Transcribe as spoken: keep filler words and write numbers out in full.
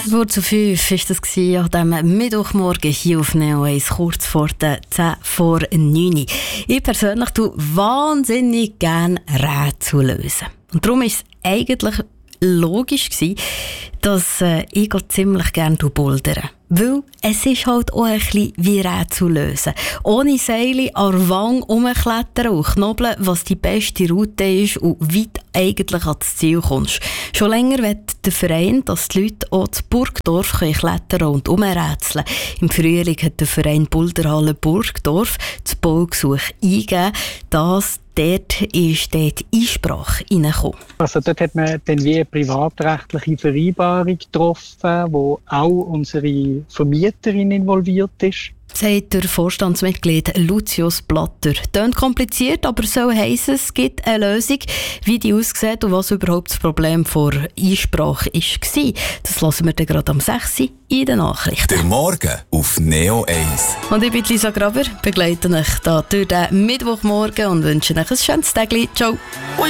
Wort zu fünf war das an diesem Mittwochmorgen hier auf Neo eins, kurz vor den zehn vor neun. Ich persönlich tue wahnsinnig gerne Rätsel lösen. Und darum war es eigentlich logisch gewesen, dass äh, ich ziemlich gerne bouldere. Weil es ist halt auch ein bisschen wie Rätsel lösen. Ohne Seile an der Wange rumklettern und knobeln, was die beste Route ist und weit eigentlich ans Ziel kommst. Schon länger will der Verein, dass die Leute auch zu Burgdorf klettern und umrätseln. Im Frühling hat der Verein Boulderhalle Burgdorf das Baugesuch eingegeben. Das Dort ist dort Einsprache reingekommen. Also dort hat man dann wie eine privatrechtliche Vereinbarung getroffen, wo auch unsere Vermieterin involviert ist. Sagt der Vorstandsmitglied Lucius Blatter. Tönt kompliziert, aber so heisst es, es gibt eine Lösung, wie die aussieht und was überhaupt das Problem vor Einsprache war. Das hören wir dann gerade am sechs Uhr in den Nachrichten. Der Morgen auf Neo eins. Und ich bin Lisa Graber, begleite euch da durch den Mittwochmorgen und wünsche euch ein schönes Tag. Ciao.